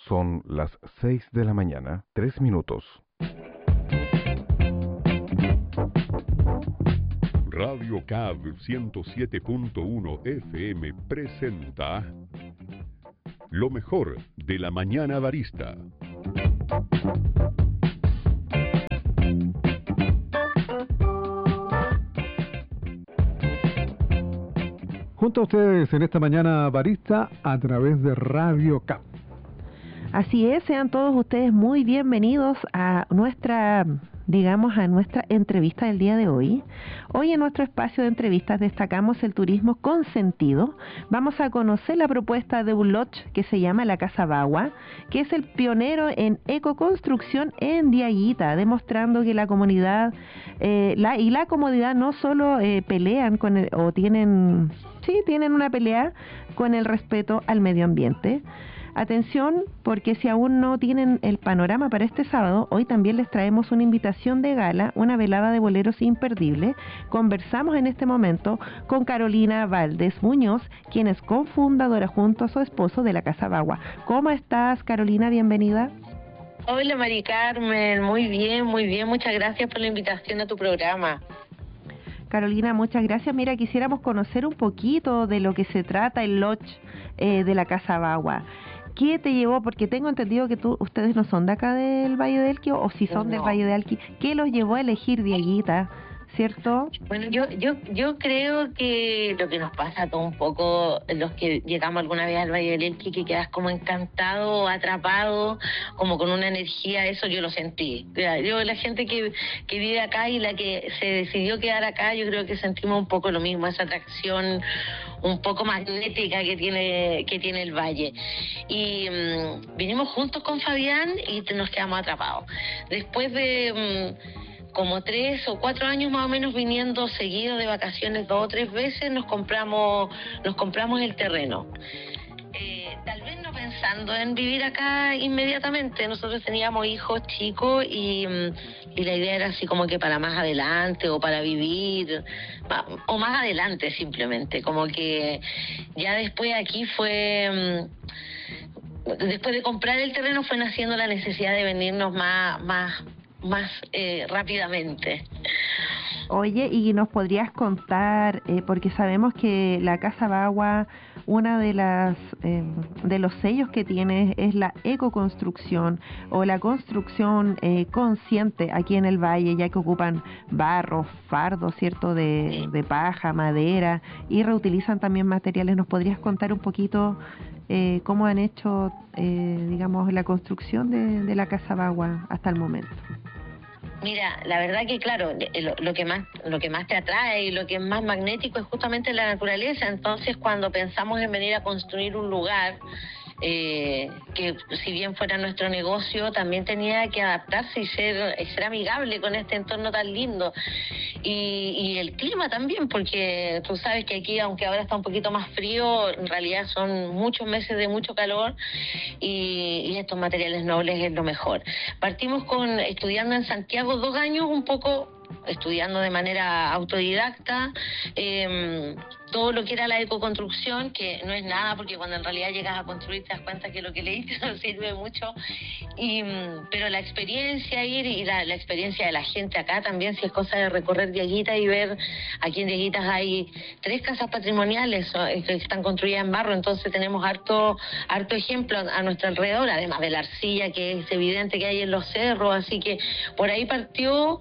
Son las 6 de la mañana, 3 minutos. Radio CAB 107.1 FM presenta lo mejor de la mañana barista. Junto a ustedes en esta mañana barista a través de Radio CAB. Así es, sean todos ustedes muy bienvenidos a nuestra entrevista del día de hoy. Hoy en nuestro espacio de entrevistas destacamos el turismo con sentido. Vamos a conocer la propuesta de un lodge que se llama La Casa Bagua, que es el pionero en ecoconstrucción en Diaguita, demostrando que la comunidad y la comodidad no solo pelean con tienen una pelea con el respeto al medio ambiente. Atención, porque si aún no tienen el panorama para este sábado, hoy también les traemos una invitación de gala, una velada de boleros imperdible. Conversamos en este momento con Carolina Valdés Muñoz, quien es cofundadora junto a su esposo de la Casa Bagua. ¿Cómo estás, Carolina? Bienvenida. Hola, Mari Carmen. Muy bien. Muchas gracias por la invitación a tu programa. Carolina, muchas gracias. Mira, quisiéramos conocer un poquito de lo que se trata el lodge de la Casa Bagua. ¿Qué te llevó? Porque tengo entendido que ustedes no son de acá del Valle del Elqui, o si son del Valle del Elqui. ¿Qué los llevó a elegir Diaguita? ¿Cierto? Bueno, yo creo que lo que nos pasa a todos un poco, los que llegamos alguna vez al Valle del Elqui, que quedas como encantado, atrapado, como con una energía, eso yo lo sentí. La gente que vive acá y la que se decidió quedar acá, yo creo que sentimos un poco lo mismo, esa atracción un poco magnética que tiene el valle. Y vinimos juntos con Fabián y nos quedamos atrapados. Después de como 3 o 4 años más o menos viniendo seguido de vacaciones 2 o 3 veces, nos compramos el terreno. Tal vez no pensando en vivir acá inmediatamente. Nosotros teníamos hijos chicos y la idea era así como que para más adelante o para vivir, o más adelante simplemente. Como que ya después aquí fue... después de comprar el terreno fue naciendo la necesidad de venirnos más rápidamente. Oye, ¿y nos podrías contar, porque sabemos que la Casa Bagua, una de los sellos que tiene es la ecoconstrucción o la construcción consciente aquí en el valle, ya que ocupan barro, fardo, ¿cierto?, de paja, madera, y reutilizan también materiales? ¿Nos podrías contar un poquito cómo han hecho, la construcción de la Casa Bagua hasta el momento? Mira, la verdad que claro, lo que más te atrae y lo que es más magnético es justamente la naturaleza. Entonces, cuando pensamos en venir a construir un lugar que si bien fuera nuestro negocio, también tenía que adaptarse y ser amigable con este entorno tan lindo. Y el clima también, porque tú sabes que aquí, aunque ahora está un poquito más frío, en realidad son muchos meses de mucho calor y estos materiales nobles es lo mejor. Partimos estudiando en Santiago 2 años, un poco estudiando de manera autodidacta todo lo que era la ecoconstrucción, que no es nada, porque cuando en realidad llegas a construir te das cuenta que lo que leíste no sirve mucho, pero la experiencia y la experiencia de la gente acá también, si es cosa de recorrer Diaguita y ver, aquí en Diaguitas hay 3 casas patrimoniales que están construidas en barro, entonces tenemos harto ejemplo a nuestro alrededor, además de la arcilla que es evidente que hay en los cerros, así que por ahí partió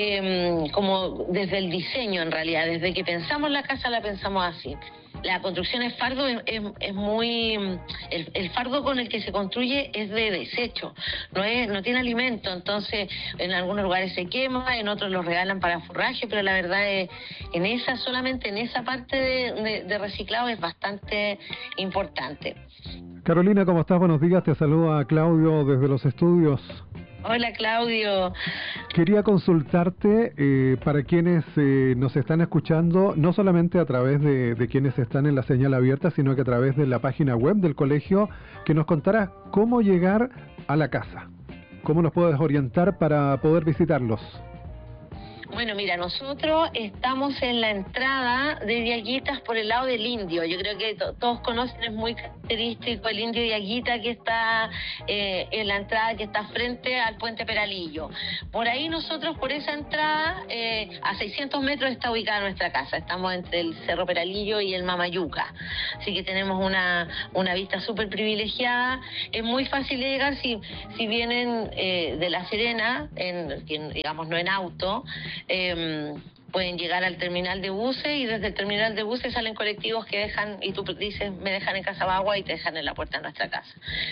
como desde el diseño, en realidad, desde que pensamos la casa la pensamos así. La construcción es fardo, es muy... El fardo con el que se construye es de desecho, no tiene alimento, entonces en algunos lugares se quema, en otros los regalan para forraje, pero la verdad es, solamente en esa parte de reciclado es bastante importante. Carolina, ¿cómo estás? Buenos días, te saluda Claudio desde los estudios. Hola, Claudio. Quería consultarte para quienes nos están escuchando, no solamente a través de quienes están en la señal abierta, sino que a través de la página web del colegio, que nos contaras cómo llegar a la casa. ¿Cómo nos puedes orientar para poder visitarlos? Bueno, mira, nosotros estamos en la entrada de Diaguitas por el lado del Indio. Yo creo que todos conocen, es muy característico el Indio Diaguita que está en la entrada que está frente al puente Peralillo. Por ahí nosotros, por esa entrada, a 600 metros está ubicada nuestra casa. Estamos entre el Cerro Peralillo y el Mamayuca. Así que tenemos una vista súper privilegiada. Es muy fácil de llegar si vienen de La Serena, digamos no en auto. Pueden llegar al terminal de buses y desde el terminal de buses salen colectivos que dejan, y tú dices, me dejan en Casabagua y te dejan en la puerta de nuestra casa.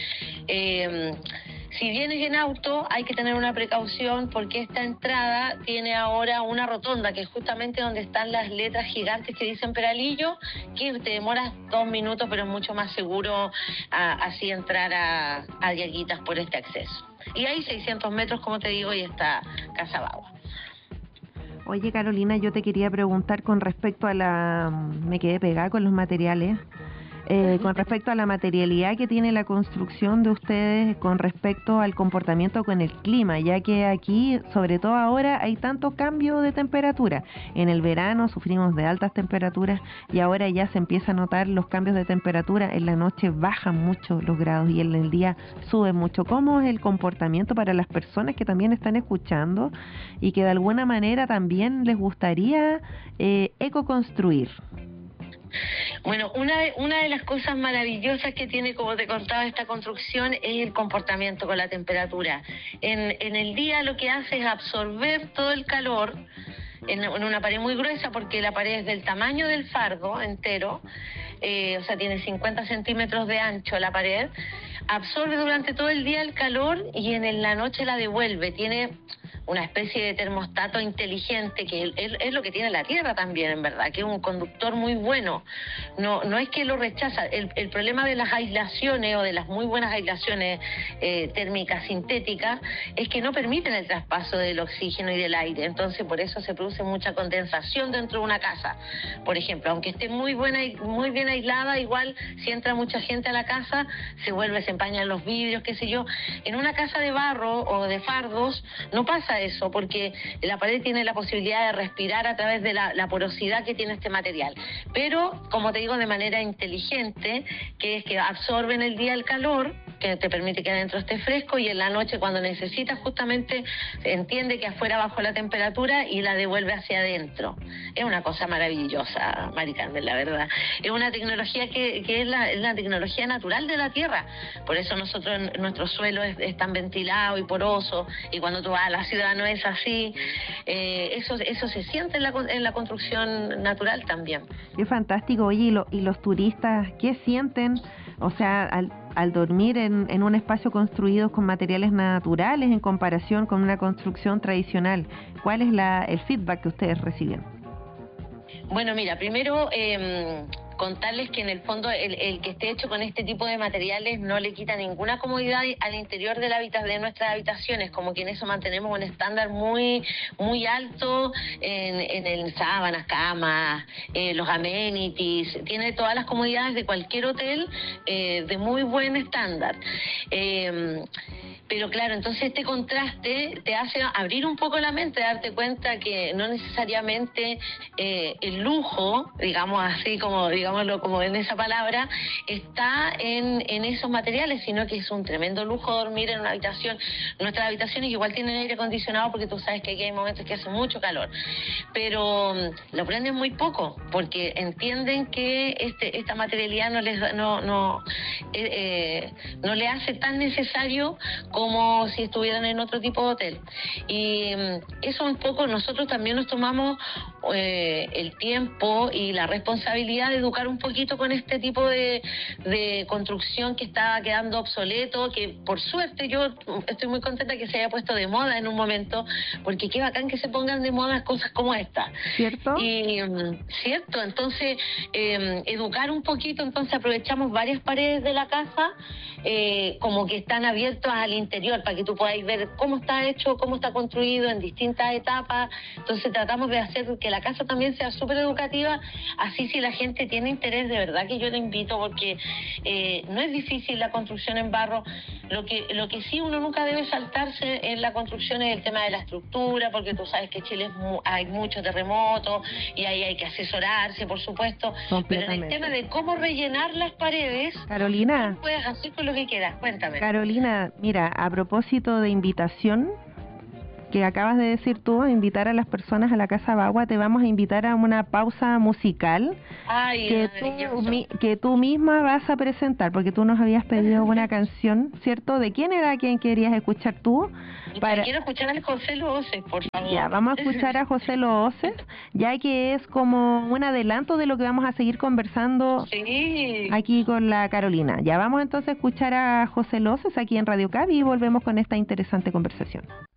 Si vienes en auto hay que tener una precaución porque esta entrada tiene ahora una rotonda que es justamente donde están las letras gigantes que dicen Peralillo, que te demoras 2 minutos, pero es mucho más seguro así entrar a Diaguitas por este acceso. Y hay 600 metros, como te digo, y está Casabagua. Oye, Carolina, yo te quería preguntar con respecto a me quedé pegada con los materiales, con respecto a la materialidad que tiene la construcción de ustedes con respecto al comportamiento con el clima, ya que aquí, sobre todo ahora, hay tanto cambio de temperatura. En el verano sufrimos de altas temperaturas y ahora ya se empieza a notar los cambios de temperatura. En la noche bajan mucho los grados y en el día suben mucho. ¿Cómo es el comportamiento para las personas que también están escuchando y que de alguna manera también les gustaría ecoconstruir? Bueno, una de las cosas maravillosas que tiene, como te contaba, esta construcción es el comportamiento con la temperatura. En el día lo que hace es absorber todo el calor en una pared muy gruesa, porque la pared es del tamaño del fardo entero, o sea, tiene 50 centímetros de ancho la pared, absorbe durante todo el día el calor y en la noche la devuelve. Tiene una especie de termostato inteligente que es lo que tiene la Tierra también, en verdad, que es un conductor muy bueno. No es que lo rechaza. El problema de las aislaciones o de las muy buenas aislaciones térmicas sintéticas es que no permiten el traspaso del oxígeno y del aire. Entonces, por eso se produce mucha condensación dentro de una casa. Por ejemplo, aunque esté muy bien aislada, igual si entra mucha gente a la casa, se empañan los vidrios, qué sé yo. En una casa de barro o de fardos no pasa eso, porque la pared tiene la posibilidad de respirar a través de la porosidad que tiene este material, pero como te digo, de manera inteligente, que es que absorbe en el día el calor, que te permite que adentro esté fresco, y en la noche, cuando necesitas, justamente entiende que afuera bajó la temperatura y la devuelve hacia adentro. Es una cosa maravillosa, Mari Carmen, la verdad. Es una tecnología que es la tecnología natural de la Tierra. Por eso nuestro suelo es tan ventilado y poroso, y cuando tú vas a la ciudad no es así. Eso se siente en la construcción natural también. Es fantástico. Oye, ¿y los turistas qué sienten? O sea, al dormir en un espacio construido con materiales naturales en comparación con una construcción tradicional, ¿cuál es el feedback que ustedes reciben? Bueno, mira, primero contarles que en el fondo el que esté hecho con este tipo de materiales no le quita ninguna comodidad al interior de nuestras habitaciones, como que en eso mantenemos un estándar muy muy alto en sábanas, camas, los amenities, tiene todas las comodidades de cualquier hotel de muy buen estándar. Pero claro, entonces este contraste te hace abrir un poco la mente, darte cuenta que no necesariamente el lujo, digamos así, digámoslo como en esa palabra, está en esos materiales, sino que es un tremendo lujo dormir en una habitación. Nuestras habitaciones igual tienen aire acondicionado, porque tú sabes que aquí hay momentos que hace mucho calor, pero lo prenden muy poco, porque entienden que esta materialidad no le hace tan necesario como si estuvieran en otro tipo de hotel. Y eso un poco, nosotros también nos tomamos el tiempo y la responsabilidad de educar un poquito con este tipo de construcción que estaba quedando obsoleto, que por suerte yo estoy muy contenta que se haya puesto de moda en un momento, porque qué bacán que se pongan de moda cosas como esta. ¿Cierto? Y cierto, entonces educar un poquito, entonces aprovechamos varias paredes de la casa como que están abiertas al interior, para que tú podáis ver cómo está hecho, cómo está construido en distintas etapas. Entonces tratamos de hacer que la casa también sea súper educativa, así si la gente tiene tiene interés, de verdad que yo le invito, porque no es difícil la construcción en barro. Lo que sí uno nunca debe saltarse en la construcción es el tema de la estructura, porque tú sabes que en Chile hay muchos terremotos y ahí hay que asesorarse, por supuesto. Pero en el tema de cómo rellenar las paredes, Carolina, puedes hacer con lo que quieras. Cuéntame. Carolina, mira, a propósito de invitación que acabas de decir tú, a invitar a las personas a la Casa Bagua, te vamos a invitar a una pausa musical que tú misma vas a presentar, porque tú nos habías pedido una canción, ¿cierto? ¿De quién era quien querías escuchar tú? Quiero escuchar a José Looses, por favor. Ya, vamos a escuchar a José Looses, ya que es como un adelanto de lo que vamos a seguir conversando aquí con la Carolina. Ya vamos entonces a escuchar a José Looses aquí en Radio Cavi y volvemos con esta interesante conversación.